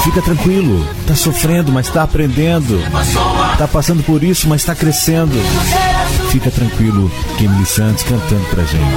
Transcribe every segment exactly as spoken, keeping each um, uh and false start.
Fica tranquilo, está sofrendo, mas está aprendendo. Está passando por isso, mas está crescendo. Fica tranquilo, que Emily Santos cantando pra gente.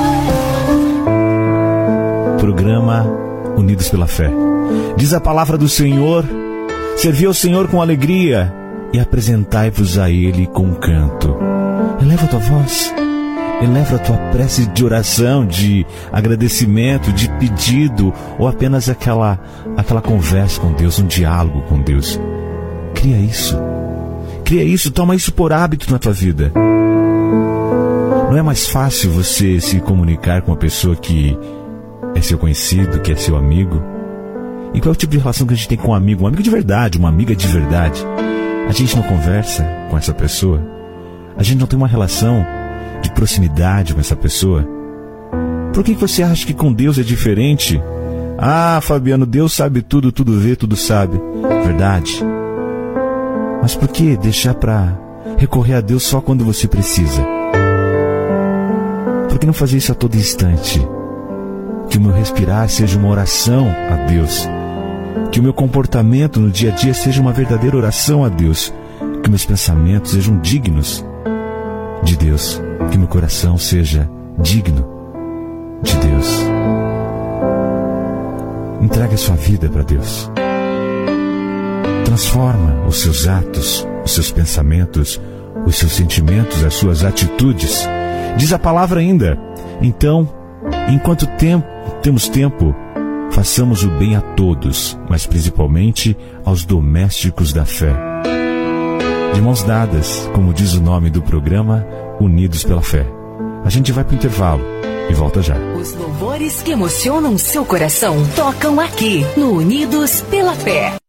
Programa Unidos pela Fé. Diz a palavra do Senhor: servi ao Senhor com alegria e apresentai-vos a Ele com canto. Eleva a tua voz, eleva a tua prece de oração, de agradecimento, de pedido, ou apenas aquela, aquela conversa com Deus, um diálogo com Deus. Cria isso, cria isso, toma isso por hábito na tua vida. Não é mais fácil você se comunicar com uma pessoa que é seu conhecido, que é seu amigo? E qual é o tipo de relação que a gente tem com um amigo? Um amigo de verdade, uma amiga de verdade. A gente não conversa com essa pessoa? A gente não tem uma relação de proximidade com essa pessoa? Por que você acha que com Deus é diferente? Ah, Fabiano, Deus sabe tudo, tudo vê, tudo sabe. Verdade. Mas por que deixar para recorrer a Deus só quando você precisa? Por que não fazer isso a todo instante? Que o meu respirar seja uma oração a Deus. Que o meu comportamento no dia a dia seja uma verdadeira oração a Deus. Que meus pensamentos sejam dignos de Deus. Que meu coração seja digno de Deus. Entregue a sua vida para Deus. Transforma os seus atos, os seus pensamentos, os seus sentimentos, as suas atitudes. Diz a palavra ainda: então, enquanto tempo, temos tempo, façamos o bem a todos, mas principalmente aos domésticos da fé. De mãos dadas, como diz o nome do programa, Unidos pela Fé. A gente vai para o intervalo e volta já. Os louvores que emocionam seu coração tocam aqui no Unidos pela Fé.